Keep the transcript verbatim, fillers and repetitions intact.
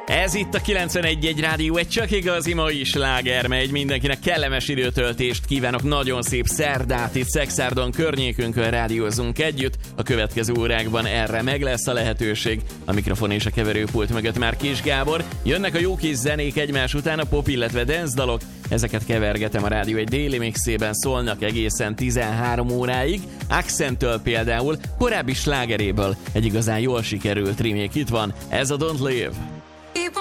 Ez itt a kilencvenegy egy rádió, egy csak igazi mai sláger megy. Mindenkinek kellemes időtöltést kívánok, nagyon szép szerdát itt Szekszárton környékünkön rádiózunk együtt. A következő órákban erre meg lesz a lehetőség. A mikrofon és a keverőpult mögött már Kis Gábor. Jönnek a jó kis zenék egymás után, a pop, illetve dance dalok. Ezeket kevergetem a rádió egy déli mixében, szólnak egészen tizenhárom óráig. Accent-től például, korábbi slágeréből egy igazán jól sikerült remake itt van, ez a Don't Live.